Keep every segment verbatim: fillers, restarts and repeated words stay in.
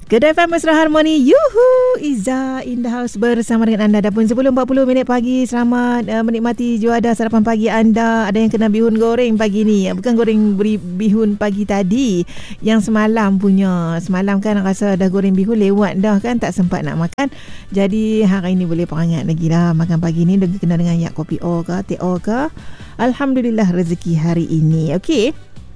Kedai F M Mesra Harmoni. Yuhu, Iza in the house bersama dengan anda. Dah pun sepuluh empat puluh minit pagi. Selamat uh, menikmati juada sarapan pagi anda. Ada yang kena bihun goreng pagi ni. Bukan goreng beri bihun pagi tadi, yang semalam punya. Semalam kan rasa dah goreng bihun lewat dah kan, tak sempat nak makan. Jadi hari ini boleh perangat lagi dah makan pagi ni. Dengan kena dengan yak kopi O ke teh O ke. Alhamdulillah rezeki hari ini. Okey.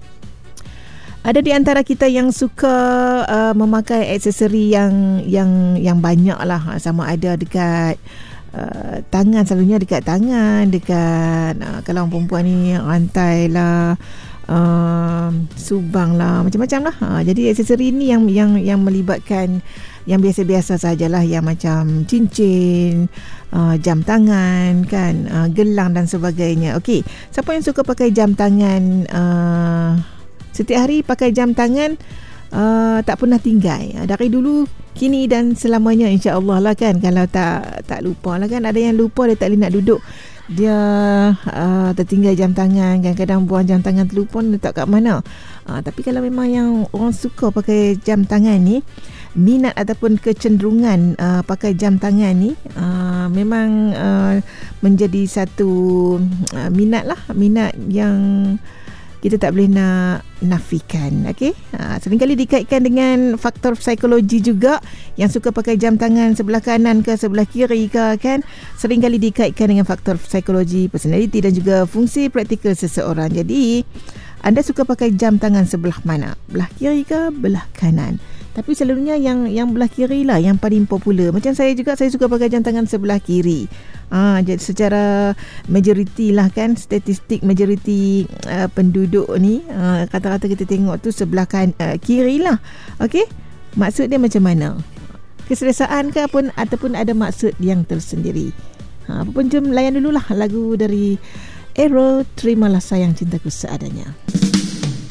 Ada di antara kita yang suka uh, memakai aksesori yang yang yang banyak lah, sama ada dekat uh, tangan, selalunya dekat tangan, dekat uh, kalau orang perempuan ni rantai lah, uh, subang lah, macam-macam lah. Uh, jadi aksesori ni yang yang yang melibatkan yang biasa-biasa sajalah, yang macam cincin, uh, jam tangan kan, uh, gelang dan sebagainya. Okey, siapa yang suka pakai jam tangan? Uh, Setiap hari pakai jam tangan, uh, tak pernah tinggal. Dari dulu, kini dan selamanya, insya-Allah lah kan. Kalau tak tak lupa lah kan. Ada yang lupa, dia tak boleh nak duduk. Dia uh, tertinggal jam tangan. Kadang-kadang buang jam tangan terlupa, letak kat mana. Uh, tapi kalau memang yang orang suka pakai jam tangan ni, minat ataupun kecenderungan uh, pakai jam tangan ni uh, memang uh, menjadi satu uh, minat lah. Minat yang kita tak boleh nak nafikan. Okay? Ha, seringkali dikaitkan dengan faktor psikologi juga. Yang suka pakai jam tangan sebelah kanan ke sebelah kiri ke kan, seringkali dikaitkan dengan faktor psikologi, personality dan juga fungsi praktikal seseorang. Jadi anda suka pakai jam tangan sebelah mana? Belah kiri ke belah kanan? Tapi selalunya yang yang belah kiri lah yang paling popular. Macam saya juga, saya suka pakai jam tangan sebelah kiri. Ah, jadi secara majoriti lah kan, statistik majoriti uh, penduduk ni, uh, kata-kata kita tengok tu sebelah kan, uh, kiri lah. Okey, maksud dia macam mana? Keselesaan ke pun ataupun ada maksud yang tersendiri? Ha, apa pun, jom layan dululah lagu dari Aero, Terimalah Sayang Cintaku Seadanya.